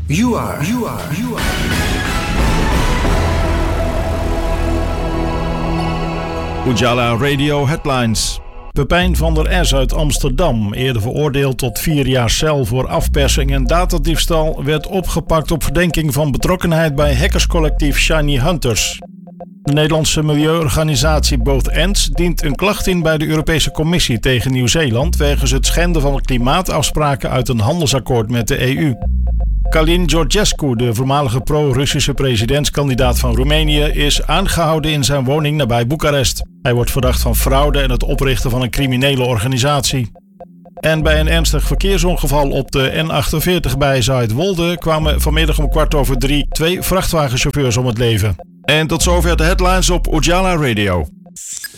You are. Ujala Radio Headlines. Pepijn van der S uit Amsterdam, eerder veroordeeld tot 4 jaar cel voor afpersing en datadiefstal, werd opgepakt op verdenking van betrokkenheid bij hackerscollectief Shiny Hunters. De Nederlandse milieuorganisatie Both Ends dient een klacht in bij de Europese Commissie tegen Nieuw-Zeeland wegens het schenden van klimaatafspraken uit een handelsakkoord met de EU. Călin Georgescu, de voormalige pro-Russische presidentskandidaat van Roemenië, is aangehouden in zijn woning nabij Boekarest. Hij wordt verdacht van fraude en het oprichten van een criminele organisatie. En bij een ernstig verkeersongeval op de N48 bij Zuidwolde kwamen vanmiddag om 2:15 2 vrachtwagenchauffeurs om het leven. En tot zover de headlines op Ujala Radio.